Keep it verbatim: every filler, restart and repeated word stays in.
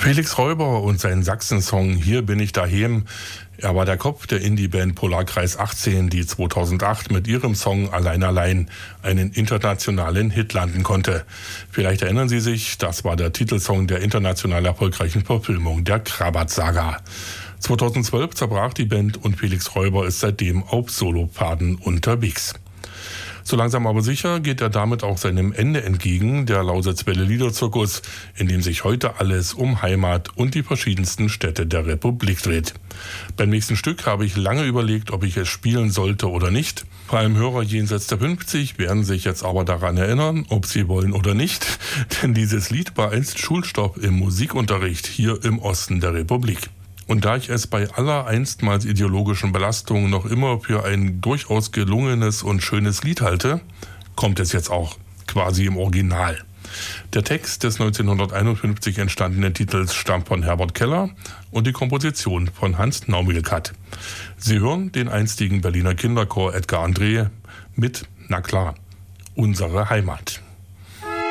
Felix Räuber und sein Sachsen-Song Hier bin ich daheim. Er war der Kopf der Indie-Band Polarkreis achtzehn, die zweitausendacht mit ihrem Song Allein Allein einen internationalen Hit landen konnte. Vielleicht erinnern Sie sich, das war der Titelsong der international erfolgreichen Verfilmung der Krabat-Saga. zweitausendzwölf zerbrach die Band und Felix Räuber ist seitdem auf Solopfaden unterwegs. So langsam aber sicher geht er damit auch seinem Ende entgegen, der Lausitzwelle Liederzirkus, in dem sich heute alles um Heimat und die verschiedensten Städte der Republik dreht. Beim nächsten Stück habe ich lange überlegt, ob ich es spielen sollte oder nicht. Vor allem Hörer jenseits der fünfzig werden sich jetzt aber daran erinnern, ob sie wollen oder nicht, denn dieses Lied war einst Schulstoff im Musikunterricht hier im Osten der Republik. Und da ich es bei aller einstmals ideologischen Belastung noch immer für ein durchaus gelungenes und schönes Lied halte, kommt es jetzt auch quasi im Original. Der Text des neunzehnhunderteinundfünfzig entstandenen Titels stammt von Herbert Keller und die Komposition von Hans Naumilkat. Sie hören den einstigen Berliner Kinderchor Edgar André mit, na klar, Unsere Heimat.